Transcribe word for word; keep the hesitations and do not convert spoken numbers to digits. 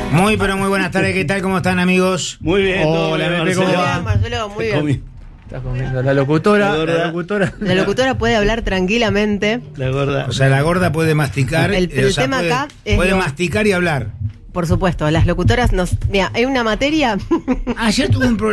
Muy, pero muy buenas tardes. ¿Qué tal? ¿Cómo están, amigos? Muy bien. Hola, bien, Pepe, ¿cómo Marcelo. va? Marcelo, muy bien. Está comiendo la locutora. La gorda. La locutora. La locutora puede hablar tranquilamente. La gorda. O sea, la gorda puede masticar. El- eh, o el sea, tema puede, acá es puede lo- masticar y hablar. Por supuesto, las locutoras nos... Mira, hay una materia... Ayer tuve un problema.